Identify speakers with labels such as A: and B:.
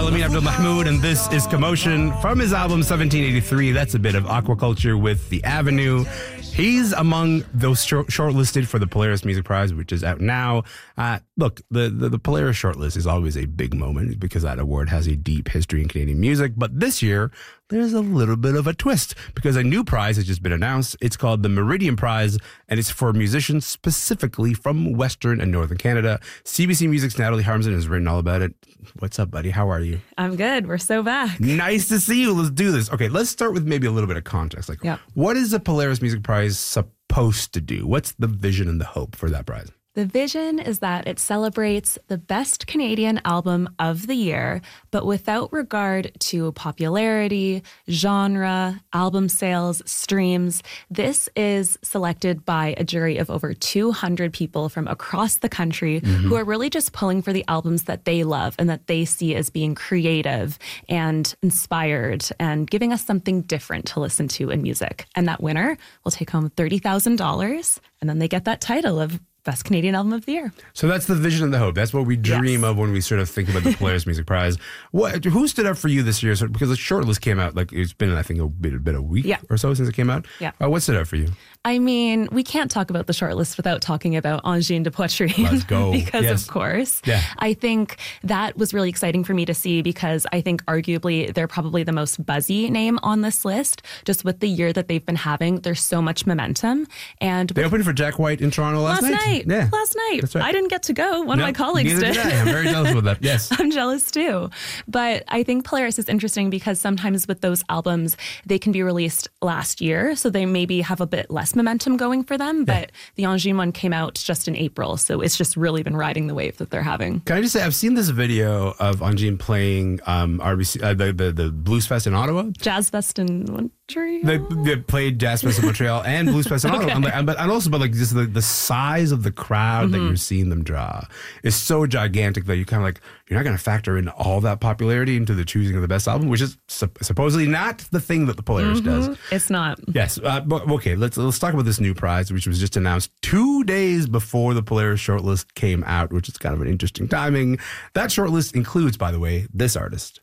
A: Alameen Abdul Mahmoud, and this is Commotion from his album 1783. That's a bit of aquaculture with The Avenue. He's among those shortlisted for the Polaris Music Prize, which is out now. Look, the Polaris shortlist is always a big moment because that award has a deep history in Canadian music. But this year, there's a little bit of a twist because a new prize has just been announced. It's called the Meridian Prize, and it's for musicians specifically from Western and Northern Canada. CBC Music's Natalie Harmsen has written all about it. What's up, buddy? How are you?
B: I'm good. We're so back.
A: Nice to see you. Let's do this. Okay, let's start with maybe a little bit of context. What is the Polaris Music Prize supposed to do? What's the vision and the hope for that prize?
B: The vision is that it celebrates the best Canadian album of the year, but without regard to popularity, genre, album sales, streams. This is selected by a jury of over 200 people from across the country who are really just pulling for the albums that they love and that they see as being creative and inspired and giving us something different to listen to in music. And that winner will take home $30,000, and then they get that title of Best Canadian Album of the Year.
A: So that's the vision and the hope. That's what we dream of when we sort of think about the Polaris Music Prize. Who stood up for you this year? Because the shortlist came out, it's been, I think, a week or so since it came out.
B: Yeah.
A: What stood up for you?
B: I mean, we can't talk about the shortlist without talking about Angine de Poitrine.
A: Let's go.
B: Because of course.
A: Yeah.
B: I think that was really exciting for me to see because I think arguably they're probably the most buzzy name on this list. Just with the year that they've been having, there's so much momentum. And
A: they opened for Jack White in Toronto last night. Yeah.
B: Last night.
A: That's right.
B: I didn't get to go. One of my colleagues
A: did. I'm very jealous with that. Yes.
B: I'm jealous too. But I think Polaris is interesting because sometimes with those albums, they can be released last year. So they maybe have a bit less momentum going for them. But the Angine one came out just in April. So it's just really been riding the wave that they're having.
A: Can I just say, I've seen this video of Angine playing RBC, the Blues Fest in Ottawa.
B: Jazz Fest in Montreal.
A: They played Jazz Fest in Montreal and Blues Fest in Ottawa. And also, just the size of the crowd that you're seeing them draw is so gigantic that you kind of you're not going to factor in all that popularity into the choosing of the best album, which is supposedly not the thing that the Polaris does.
B: It's not.
A: Yes. But okay, let's talk about this new prize, which was just announced 2 days before the Polaris shortlist came out, which is kind of an interesting timing. That shortlist includes, by the way, this artist.